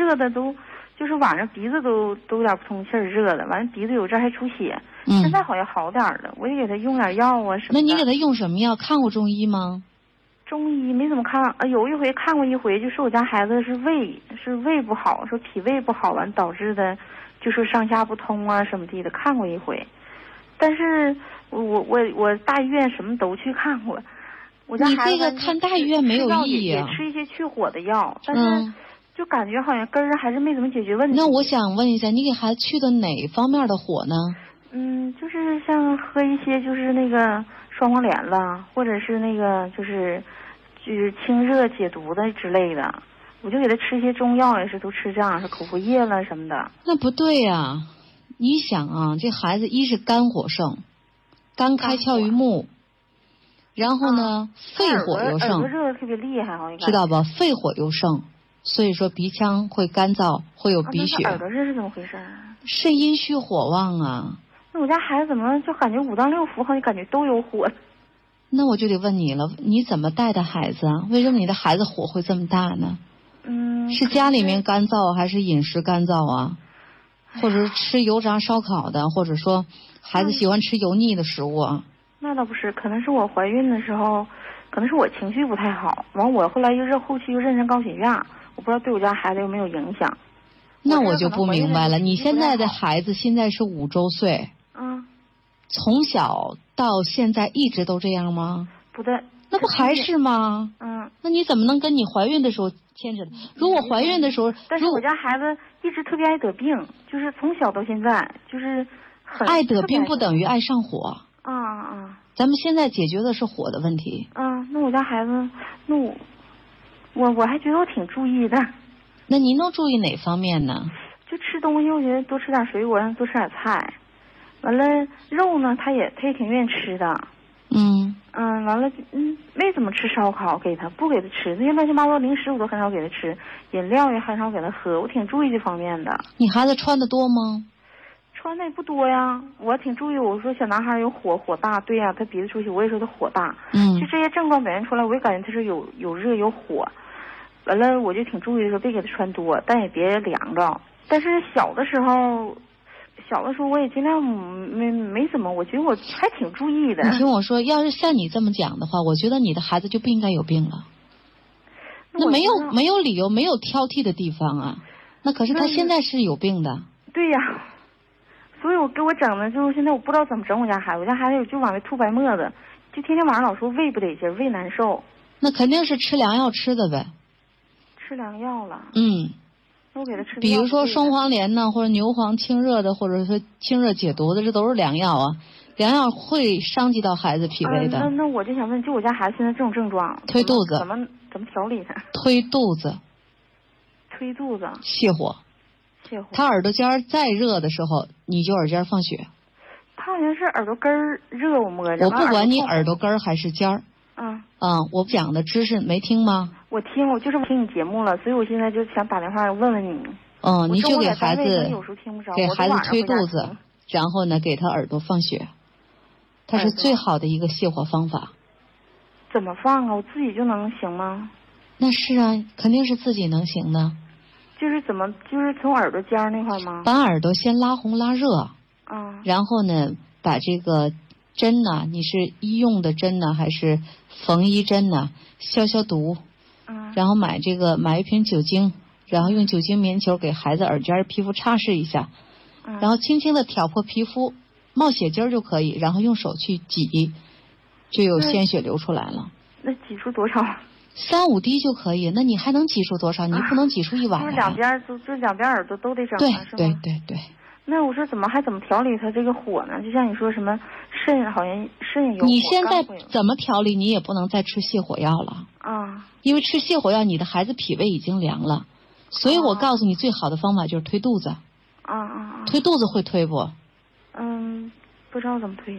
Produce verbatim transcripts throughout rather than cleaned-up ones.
热的都，就是晚上鼻子都都有点不通气儿，热的，完了鼻子有这还出血。嗯，现在好像好点了，我也给他用点药啊什么的。 那你给他用什么药？看过中医吗？ 中医没怎么看啊，有一回看过一回，就说我家孩子是胃是胃不好，说脾胃不好完导致的，就说上下不通啊什么的的，看过一回。但是我我我我大医院什么都去看过。我家孩子你这个看大医院没有意义啊， 也吃一些去火的药，但是就感觉好像根儿还是没怎么解决问题。 那我想问一下，你给孩子去的哪方面的火呢？ 嗯，就是像喝一些就是那个双黄连了，或者是那个就是就是清热解毒的之类的，我就给他吃一些中药，也是都吃这样，是口服液了什么的。 那不对呀、啊，你想啊，这孩子一是肝火盛，肝开窍于目。然后呢，啊、肺火又盛， 耳朵热的特别厉害，好像知道吧？肺火又盛，所以说鼻腔会干燥，会有鼻血。 啊、耳朵热是怎么回事？ 肾阴虚火旺啊。 那我家孩子怎么就感觉五脏六腑好像感觉都有火？ 那我就得问你了，你怎么带的孩子啊？为什么你的孩子火会这么大呢？ 嗯， 是家里面干燥还是饮食干燥啊？或者是吃油炸烧烤的，或者说孩子喜欢吃油腻的食物啊？ 那倒不是，可能是我怀孕的时候，可能是我情绪不太好，完我后来又是后期又妊娠高血压，我不知道对我家孩子有没有影响。 那我就不明白了，你现在的孩子现在是五周岁， 嗯， 从小到现在一直都这样吗？ 不对， 那不还是吗？ 嗯， 那你怎么能跟你怀孕的时候牵扯？如果怀孕的时候， 但是我家孩子一直特别爱得病，就是从小到现在就是很爱得病不等于爱上火。 啊啊！ 咱们现在解决的是火的问题。 嗯，那我家孩子，那我我我还觉得我挺注意的。 那您能注意哪方面呢？ 就吃东西，我觉得多吃点水果，让他多吃点菜。完了，肉呢，他也他也挺愿意吃的。 嗯嗯，完了，嗯，没怎么吃烧烤，给他不给他吃那些乱七八糟零食，我都很少给他吃，饮料也很少给他喝，我挺注意这方面的。 你孩子穿的多吗？ 穿的也不多呀，我挺注意。我说小男孩有火火大，对呀、啊，他鼻子出血，我也说他火大。 嗯， 就这些症状表现出来，我也感觉他是有有热有火。完了，我就挺注意说别给他穿多，但也别凉着。但是小的时候，小的时候我也尽量没没怎么，我觉得我还挺注意的。 你听我说，要是像你这么讲的话，我觉得你的孩子就不应该有病了。那没有没有理由，没有挑剔的地方啊。那可是他现在是有病的。 对呀。所以我给我整的，就是现在我不知道怎么整我家孩子，我家孩子就往外吐白沫子，就天天晚上老说胃不得劲，胃难受。 那肯定是吃凉药吃的呗。 吃凉药了。 嗯。 那我给他吃。 比如说双黄连呢，或者牛黄清热的，或者说清热解毒的，这都是凉药啊。凉药会伤及到孩子脾胃的。 呃、那那我就想问，就我家孩子现在这种症状， 推肚子， 怎么怎么调理他？ 推肚子。 推肚子。 泻火。他耳朵尖再热的时候，你就耳尖放血。 他好像是耳朵根儿热，我摸着。 我不管你耳朵根儿还是尖儿。 嗯。 啊、嗯，我讲的知识没听吗？ 我听，我就是听你节目了，所以我现在就想打电话问问你。 嗯，你就给孩子给孩子推肚子，然后呢给他耳朵放血，它是最好的一个泻火方法。 怎么放啊？我自己就能行吗？ 那是啊，肯定是自己能行的。 就是怎么，就是从耳朵尖那块吗？ 把耳朵先拉红拉热， 嗯， 然后呢，把这个针呢，你是医用的针呢，还是缝衣针呢？消消毒， 嗯， 然后买这个买一瓶酒精，然后用酒精棉球给孩子耳尖皮肤擦拭一下， 嗯， 然后轻轻的挑破皮肤，冒血筋就可以，然后用手去挤，就有鲜血流出来了。 那挤出多少？ 三五滴就可以，那你还能挤出多少？你不能挤出一碗来。 就是两边，就就两边耳朵都得整， 对是吗？ 对对对。 那我说怎么还怎么调理他这个火呢？就像你说什么肾好像肾有火。 你现在怎么调理？你也不能再吃泻火药了啊， 因为吃泻火药，你的孩子脾胃已经凉了，所以我告诉你，最好的方法就是推肚子。 啊啊啊！ 推肚子会推不？ 嗯，不知道怎么推。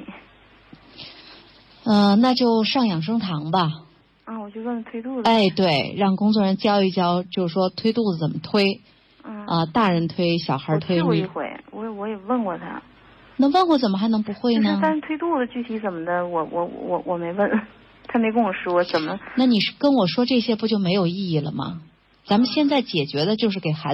嗯、呃，那就上养生堂吧。 啊，我就问推肚子。 哎，对，让工作人员教一教，就是说推肚子怎么推。 嗯。 啊、呃，大人推，小孩推。 我试过一回，我我也问过他。 那问过怎么还能不会呢？ 就是但是推肚子具体怎么的，我我我我没问，他没跟我说怎么。 那你是跟我说这些不就没有意义了吗？咱们现在解决的就是给孩子。